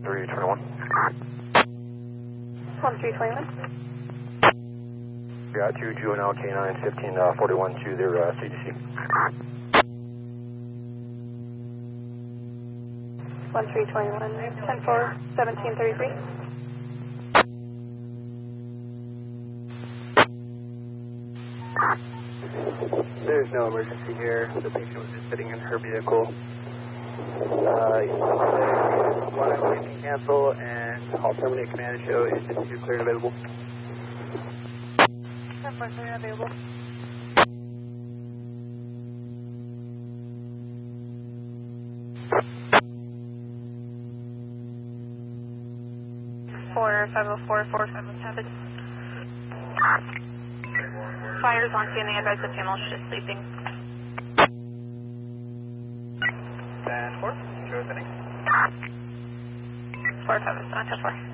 321. 1321. Got 2 juvenile K9 1541 to their CDC. 1321. 10-4, 1733. There's no emergency here. The patient was just sitting in her vehicle. One can cancel and I'll terminate command and show is just 2 cleared available. 10-4 clear available. For 504 47 Fires on scene, they advise the panel is just sleeping. 10-4, show us the next. 4-5 is not 10-4.